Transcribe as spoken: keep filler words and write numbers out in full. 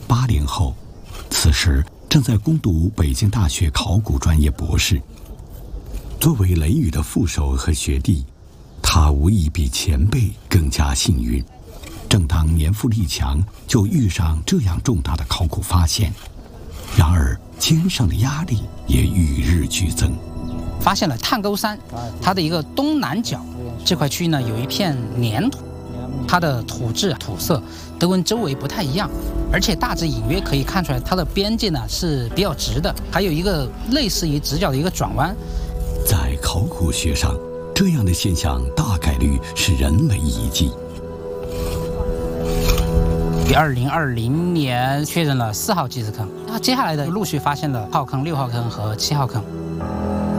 八零后，此时正在攻读北京大学考古专业博士。作为雷雨的副手和学弟，他无疑比前辈更加幸运。正当年富力强，就遇上这样重大的考古发现，然而肩上的压力也与日俱增。 发现了探沟山，它的一个东南角这块区域呢，有一片粘土，它的土质土色都跟周围不太一样，而且大致隐约可以看出来它的边界呢是比较直的，还有一个类似于直角的一个转弯。 在考古学上，这样的现象大概率是人为遗迹。 于二零二零年确认了四号祭祀坑，那接下来的陆续发现了号坑、六号坑和七号坑。